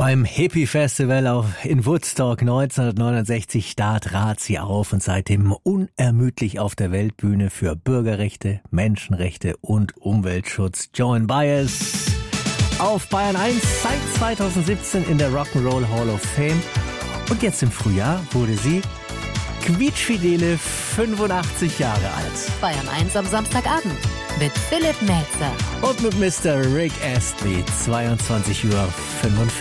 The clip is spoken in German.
Beim Hippie-Festival in Woodstock 1969 trat sie auf und seitdem unermüdlich auf der Weltbühne für Bürgerrechte, Menschenrechte und Umweltschutz. Joan Baez auf Bayern 1 seit 2017 in der Rock'n'Roll Hall of Fame. Und jetzt im Frühjahr wurde sie quietschfidele 85 Jahre alt. Bayern 1 am Samstagabend mit Philipp Melzer Und mit Mr. Rick Astley, 22:45 Uhr.